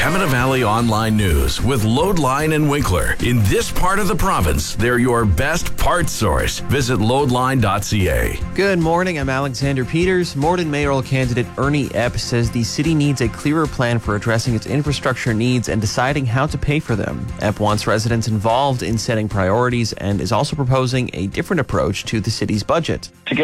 Pembina Valley Online News with Loadline and Winkler. In this part of the province, they're your best parts source. Visit loadline.ca. Good morning, I'm Alexander Peters. Morden mayoral candidate Ernie Epp says the city needs a clearer plan for addressing its infrastructure needs and deciding how to pay for them. Epp wants residents involved in setting priorities and is also proposing a different approach to the city's budget. To get